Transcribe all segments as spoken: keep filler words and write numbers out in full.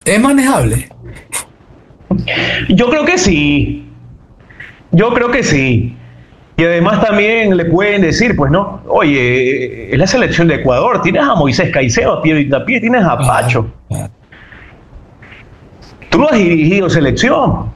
¿Es manejable? Yo creo que sí. Yo creo que sí. Y además también le pueden decir, pues no, oye, es la selección de Ecuador, tienes a Moisés Caicedo, a Piero Hincapié, tienes a Pacho. Ah, ah. Tú no has dirigido selección.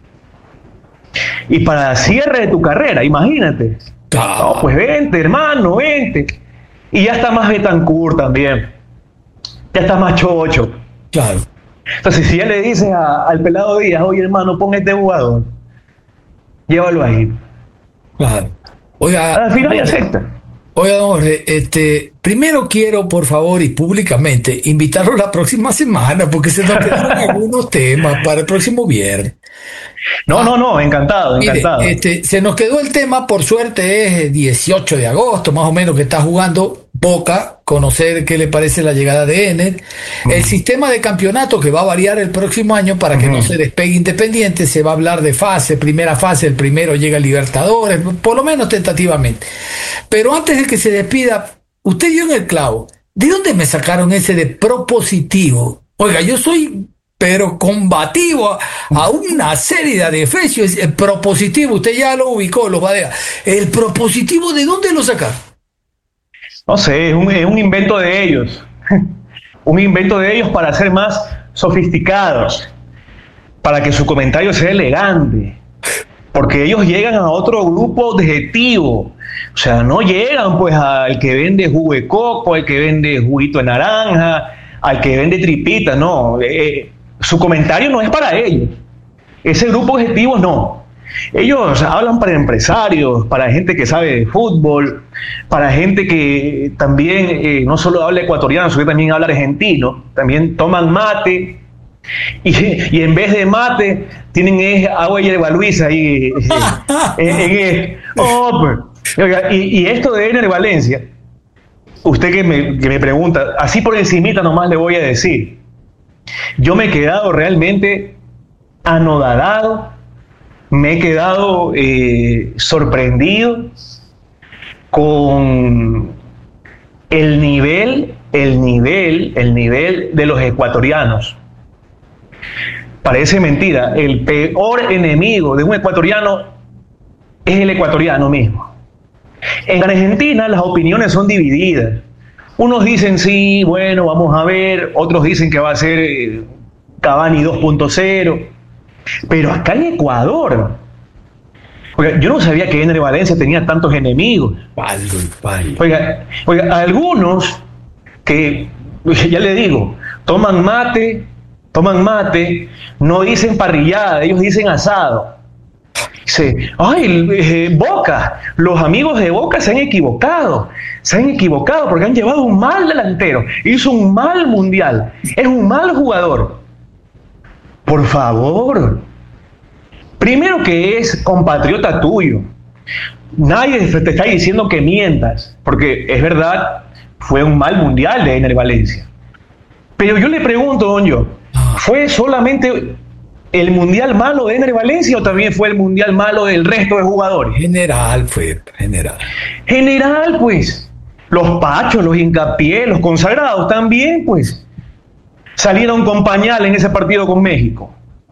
Y para cierre de tu carrera, imagínate. Ah. No, pues vente, hermano, vente. Y ya está más Betancourt también. Ya está más Chocho. Claro. Entonces, si ya le dices a, al pelado Díaz, oye, hermano, pon este jugador, llévalo ahí. Claro. Oiga, Al final ya acepta. Oiga, don Jorge, este, primero quiero, por favor, y públicamente, invitarlo la próxima semana, porque se nos quedaron algunos temas para el próximo viernes. No, no, no, encantado, Mire, encantado. este, se nos quedó el tema, por suerte es dieciocho de agosto, más o menos, que está jugando Boca, conocer qué le parece la llegada de Ener. Uh-huh. El sistema de campeonato que va a variar el próximo año para que uh-huh. no se despegue Independiente, se va a hablar de fase, primera fase, el primero llega a Libertadores, por lo menos tentativamente. Pero antes de que se despida, usted dio en el clavo, ¿de dónde me sacaron ese de propositivo? Oiga, yo soy... pero combativo a, a una serie de adefesios. El propositivo, usted ya lo ubicó, lo badea. ¿El propositivo de dónde lo saca? No sé, es un, es un invento de ellos. Un invento de ellos para ser más sofisticados, para que su comentario sea elegante, porque ellos llegan a otro grupo objetivo. O sea, no llegan pues al que vende jugo de coco, al que vende juguito de naranja, al que vende tripita, no. Eh, su comentario no es para ellos. Ese grupo objetivo no. Ellos hablan para empresarios, para gente que sabe de fútbol, para gente que también eh, no solo habla ecuatoriano, sino que también habla argentino, también toman mate y, y en vez de mate tienen es agua y hierba Luisa ahí. Eh, eh, eh, oh, pues. Oiga, y, y esto de Ener Valencia, usted que me, que me pregunta, así por encimita nomás le voy a decir, yo me he quedado realmente anodadado, me he quedado eh, sorprendido con el nivel, el nivel, el nivel de los ecuatorianos. Parece mentira, el peor enemigo de un ecuatoriano es el ecuatoriano mismo. En Argentina las opiniones son divididas. Unos dicen sí, bueno, vamos a ver, otros dicen que va a ser eh, Cavani dos punto cero. Pero acá en Ecuador, oiga, yo no sabía que Ener Valencia tenía tantos enemigos. Oiga, oiga, algunos que, ya le digo, toman mate, toman mate, no dicen parrillada, ellos dicen asado. Dice, ay, eh, Boca, los amigos de Boca se han equivocado, se han equivocado porque han llevado un mal delantero, hizo un mal mundial, es un mal jugador. Por favor, primero que es compatriota tuyo, nadie te está diciendo que mientas, porque es verdad, fue un mal mundial de Ener Valencia. Pero yo le pregunto, don Yo, ¿fue solamente el mundial malo de Ener Valencia o también fue el mundial malo del resto de jugadores? General fue, general. General, pues. Los Pachos, los Hincapié, los consagrados también, pues. Salieron con pañal en ese partido con México.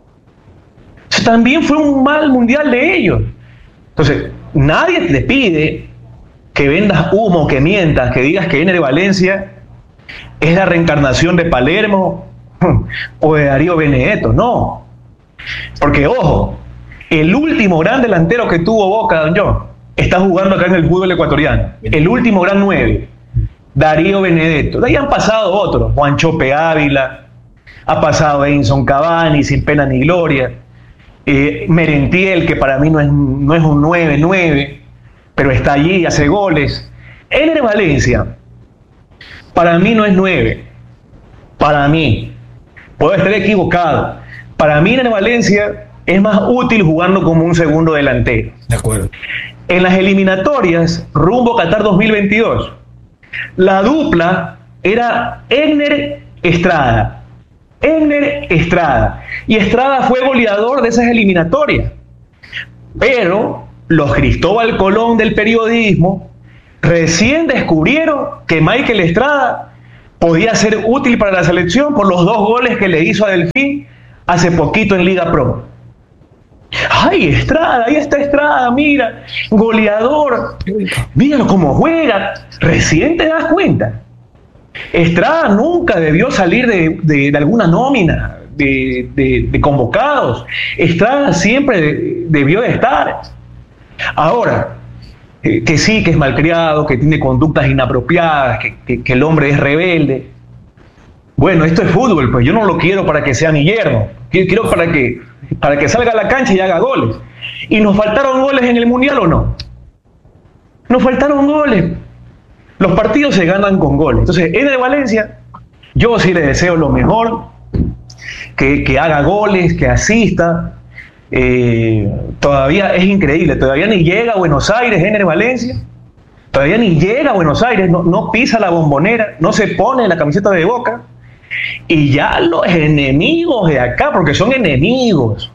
Eso también fue un mal mundial de ellos. Entonces, nadie te pide que vendas humo, que mientas, que digas que Ener Valencia es la reencarnación de Palermo o de Darío Benedetto. No. Porque, ojo, el último gran delantero que tuvo Boca, don John, está jugando acá en el fútbol ecuatoriano. El último gran nueve. Darío Benedetto. De ahí han pasado otros, Juan Chope Ávila, ha pasado Edinson Cavani, sin pena ni gloria, eh, Merentiel, que para mí no es, no es un nueve nueve, pero está allí, hace goles. Ener Valencia, para mí no es nueve, para mí, puedo estar equivocado, para mí Ener Valencia es más útil jugando como un segundo delantero. De acuerdo. En las eliminatorias, rumbo a Qatar dos mil veintidós, la dupla era Ener Estrada. Ener Estrada. Y Estrada fue goleador de esas eliminatorias. Pero los Cristóbal Colón del periodismo recién descubrieron que Michael Estrada podía ser útil para la selección por los dos goles que le hizo a Delfín hace poquito en Liga Pro. ¡Ay, Estrada! Ahí está Estrada, mira, goleador. Míralo cómo juega. Recién te das cuenta. Estrada nunca debió salir de, de, de alguna nómina de, de, de convocados. Estrada siempre debió de estar. Ahora, eh, que sí, que es malcriado, que tiene conductas inapropiadas, que, que, que el hombre es rebelde. Bueno, esto es fútbol, pues yo no lo quiero para que sea mi yerno. Quiero para que, para que salga a la cancha y haga goles. ¿Y nos faltaron goles en el Mundial o no? Nos faltaron goles. Los partidos se ganan con goles. Entonces, Ener Valencia, yo sí le deseo lo mejor, que, que haga goles, que asista. Eh, todavía es increíble, todavía ni llega a Buenos Aires Ener Valencia, todavía ni llega a Buenos Aires, no, no pisa la Bombonera, no se pone la camiseta de Boca, y ya los enemigos de acá, porque son enemigos,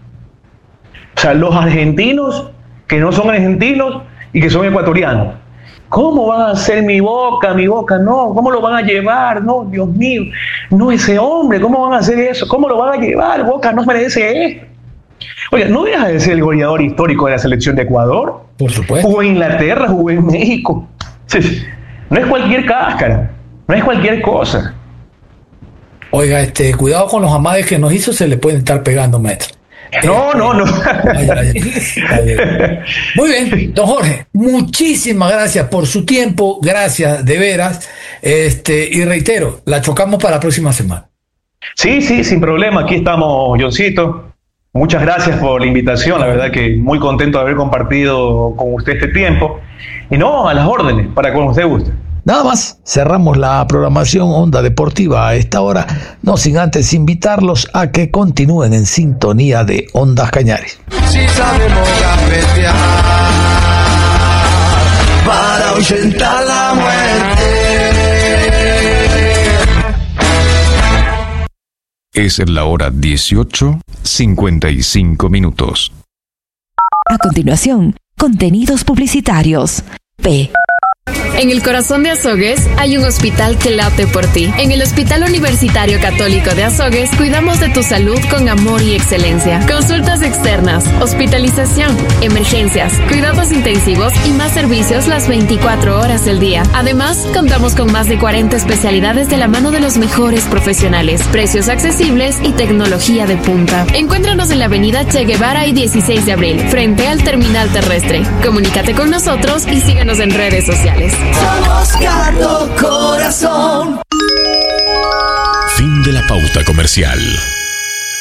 o sea, los argentinos que no son argentinos y que son ecuatorianos, ¿cómo van a hacer mi Boca, mi Boca? No, ¿cómo lo van a llevar? No, Dios mío, no ese hombre, ¿cómo van a hacer eso? ¿Cómo lo van a llevar? Boca no merece esto. Oiga, no deja de ser el goleador histórico de la selección de Ecuador. Por supuesto. Jugó en Inglaterra, jugó en México. No es cualquier cáscara, no es cualquier cosa. Oiga, este, cuidado con los amades que nos hizo, se le pueden estar pegando metros. No, no, no. Ay, ay, ay. Muy bien, don Jorge, muchísimas gracias por su tiempo, gracias de veras, este, y reitero, la chocamos para la próxima semana. Sí, sí, sin problema, aquí estamos, Johncito. Muchas gracias por la invitación, la verdad que muy contento de haber compartido con usted este tiempo. Y no, a las órdenes, para cuando usted guste. Nada más, cerramos la programación Onda Deportiva a esta hora, no sin antes invitarlos a que continúen en sintonía de Ondas Cañares. Si sabemos gambetear para ahuyentar la muerte. Es la hora dieciocho, cincuenta y cinco minutos. A continuación, contenidos publicitarios. P. En el corazón de Azogues hay un hospital que late por ti. En el Hospital Universitario Católico de Azogues cuidamos de tu salud con amor y excelencia. Consultas externas, hospitalización, emergencias, cuidados intensivos y más servicios las veinticuatro horas del día. Además, contamos con más de cuarenta especialidades de la mano de los mejores profesionales, precios accesibles y tecnología de punta. Encuéntranos en la avenida Che Guevara y dieciséis de abril, frente al terminal terrestre. Comunícate con nosotros y síguenos en redes sociales. Somos Gato Corazón. Fin de la pauta comercial.